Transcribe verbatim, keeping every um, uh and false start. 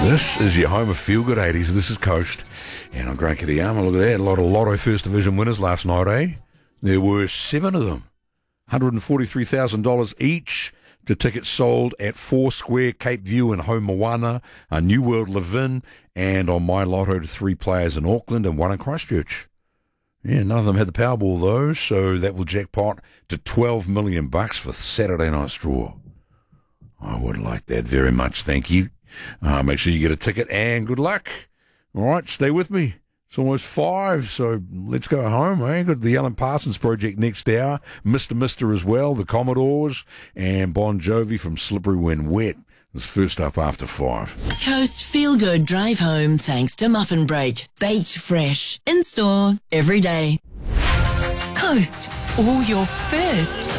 This is your home of Feel Good eighties. This is Coast. And I'm Grant Kitayama. Look at that. A lot of Lotto First Division winners last night, eh? There were seven of them. one hundred forty-three thousand dollars each to tickets sold at Foursquare, Cape View and Home Moana, a New World Levin, and on My Lotto to three players in Auckland and one in Christchurch. Yeah, none of them had the Powerball though, so that will jackpot to twelve million bucks for Saturday night's draw. I would like that very much, thank you. Uh, make sure you get a ticket and good luck. All right, stay with me. It's almost five, so let's go home, eh? Got the Alan Parsons Project next hour, Mister Mister as well, the Commodores, and Bon Jovi from Slippery When Wet. It's first up after five. Coast Feel Good Drive Home thanks to Muffin Break. Baked fresh. In store every day. Coast. All your first